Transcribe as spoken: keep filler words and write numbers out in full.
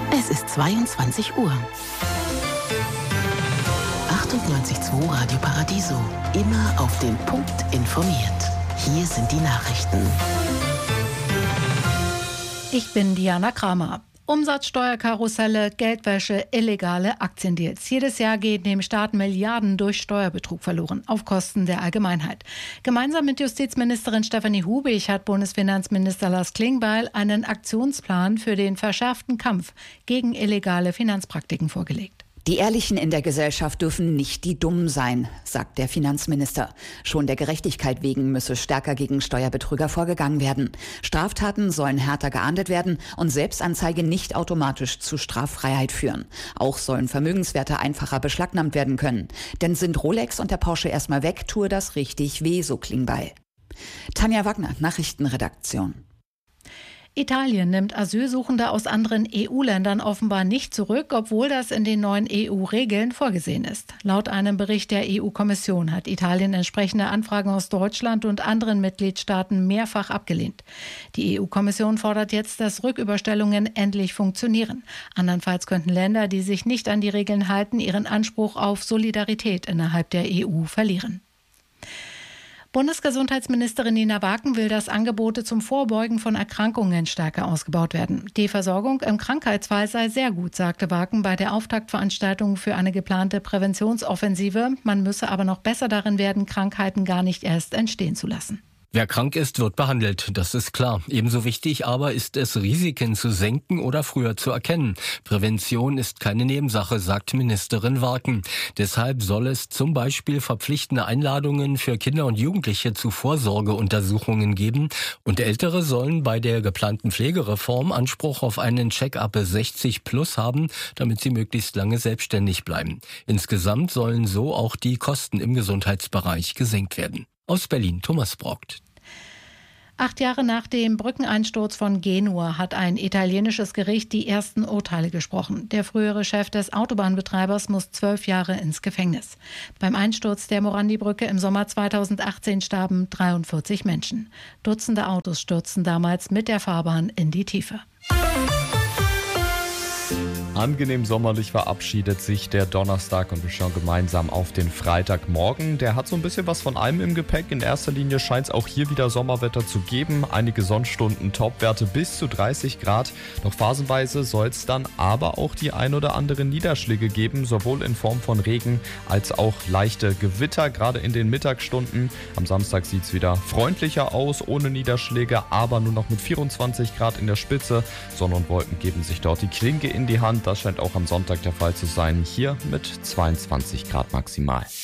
Es ist zweiundzwanzig Uhr. achtundneunzig Komma zwei Radio Paradiso. Immer auf den Punkt informiert. Hier sind die Nachrichten. Ich bin Diana Kramer. Umsatzsteuerkarusselle, Geldwäsche, illegale Aktiendeals. Jedes Jahr gehen dem Staat Milliarden durch Steuerbetrug verloren, auf Kosten der Allgemeinheit. Gemeinsam mit Justizministerin Stefanie Hubig hat Bundesfinanzminister Lars Klingbeil einen Aktionsplan für den verschärften Kampf gegen illegale Finanzpraktiken vorgelegt. Die Ehrlichen in der Gesellschaft dürfen nicht die Dummen sein, sagt der Finanzminister. Schon der Gerechtigkeit wegen müsse stärker gegen Steuerbetrüger vorgegangen werden. Straftaten sollen härter geahndet werden und Selbstanzeige nicht automatisch zu Straffreiheit führen. Auch sollen Vermögenswerte einfacher beschlagnahmt werden können. Denn sind Rolex und der Porsche erstmal weg, tue das richtig weh, so Klingbeil. Tanja Wagner, Nachrichtenredaktion. Italien nimmt Asylsuchende aus anderen E U-Ländern offenbar nicht zurück, obwohl das in den neuen E U-Regeln vorgesehen ist. Laut einem Bericht der E U-Kommission hat Italien entsprechende Anfragen aus Deutschland und anderen Mitgliedstaaten mehrfach abgelehnt. Die E U-Kommission fordert jetzt, dass Rücküberstellungen endlich funktionieren. Andernfalls könnten Länder, die sich nicht an die Regeln halten, ihren Anspruch auf Solidarität innerhalb der E U verlieren. Bundesgesundheitsministerin Nina Waken will, dass Angebote zum Vorbeugen von Erkrankungen stärker ausgebaut werden. Die Versorgung im Krankheitsfall sei sehr gut, sagte Waken bei der Auftaktveranstaltung für eine geplante Präventionsoffensive. Man müsse aber noch besser darin werden, Krankheiten gar nicht erst entstehen zu lassen. Wer krank ist, wird behandelt, das ist klar. Ebenso wichtig aber ist es, Risiken zu senken oder früher zu erkennen. Prävention ist keine Nebensache, sagt Ministerin Waken. Deshalb soll es zum Beispiel verpflichtende Einladungen für Kinder und Jugendliche zu Vorsorgeuntersuchungen geben. Und Ältere sollen bei der geplanten Pflegereform Anspruch auf einen Check-up sechzig plus haben, damit sie möglichst lange selbstständig bleiben. Insgesamt sollen so auch die Kosten im Gesundheitsbereich gesenkt werden. Aus Berlin, Thomas Brockt. Acht Jahre nach dem Brückeneinsturz von Genua hat ein italienisches Gericht die ersten Urteile gesprochen. Der frühere Chef des Autobahnbetreibers muss zwölf Jahre ins Gefängnis. Beim Einsturz der Morandi-Brücke im Sommer zweitausendachtzehn starben dreiundvierzig Menschen. Dutzende Autos stürzten damals mit der Fahrbahn in die Tiefe. Angenehm sommerlich verabschiedet sich der Donnerstag und wir schauen gemeinsam auf den Freitagmorgen. Der hat so ein bisschen was von allem im Gepäck. In erster Linie scheint es auch hier wieder Sommerwetter zu geben. Einige Sonnenstunden, Topwerte bis zu dreißig Grad. Noch phasenweise soll es dann aber auch die ein oder anderen Niederschläge geben, sowohl in Form von Regen als auch leichte Gewitter, gerade in den Mittagsstunden. Am Samstag sieht es wieder freundlicher aus, ohne Niederschläge, aber nur noch mit vierundzwanzig Grad in der Spitze. Sonne und Wolken geben sich dort die Klinke in die Hand. Das scheint auch am Sonntag der Fall zu sein. Hier mit zweiundzwanzig Grad maximal.